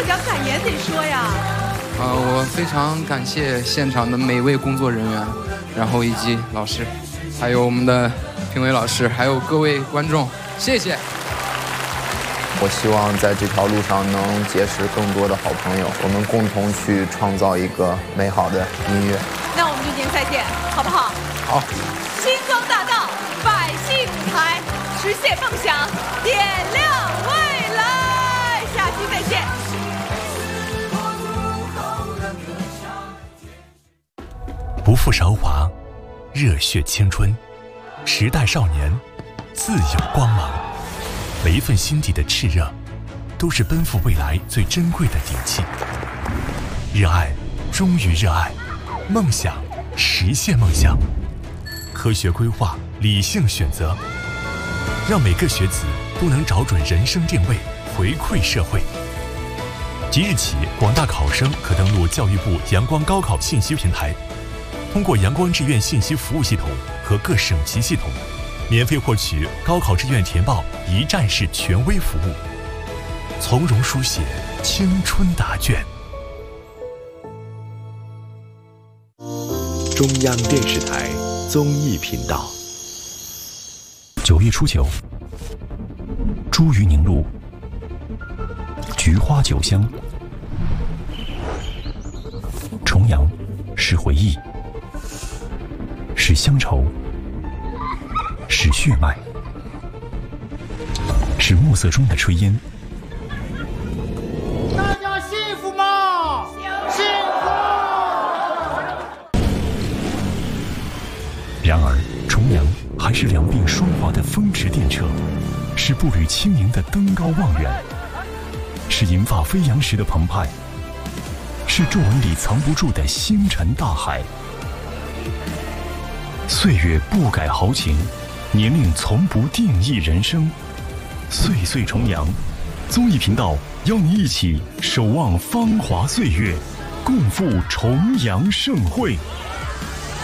奖感言得说呀。 我非常感谢现场的每位工作人员，然后以及老师，还有我们的评委老师，还有各位观众，谢谢。 我希望在这条路上能结识更多的好朋友，我们共同去创造一个美好的音乐。 那我们就年赛见，好不好？ 好。 星光大道，百戏舞台，实现梦想，点亮未来。下期再见。 不负韶华，热血青春，时代少年，自有光芒。每一份心底的炽热，都是奔赴未来最珍贵的底气。热爱，忠于热爱，梦想，实现梦想。科学规划，理性选择，让每个学子都能找准人生定位，回馈社会。即日起，广大考生可登录教育部阳光高考信息平台，通过阳光志愿信息服务系统和各省级系统，免费获取高考志愿填报一站式权威服务，从容书写青春答卷。 中央电视台综艺频道。 9月初9，茱萸凝露，菊花酒香。重阳是回忆，是乡愁，是血脉，是暮色中的炊烟。 大家幸福吗？幸福。 然而，重阳还是两鬓霜华的风驰电掣，是步履轻盈的登高望远，是银发飞扬时的澎湃，是皱纹里藏不住的星辰大海。岁月不改豪情，年龄从不定义人生。岁岁重阳，综艺频道邀你一起守望芳华岁月，共赴重阳盛会。